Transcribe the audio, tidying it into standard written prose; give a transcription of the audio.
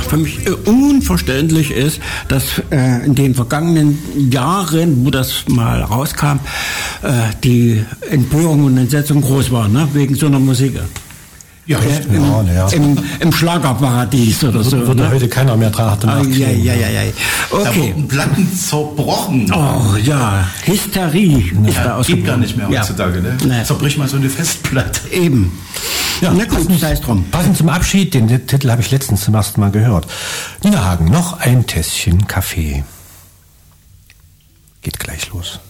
für mich unverständlich ist, dass in den vergangenen Jahren, wo das mal rauskam, die Empörung und Entsetzung groß war, ne? Wegen so einer Musik. Ja, Im Schlagerparadies oder so. Würde heute keiner mehr ja. Okay. Da wurden Platten zerbrochen. Oh ja, Hysterie ist da ausgebrochen. Geht gar nicht mehr heutzutage, ne? Nee. Zerbrich mal so eine Festplatte. Eben. Ja, Na gut, sei es drum. Passend zum Abschied, den Titel habe ich letztens zum ersten Mal gehört. Nina Hagen, noch ein Tässchen Kaffee. Geht gleich los.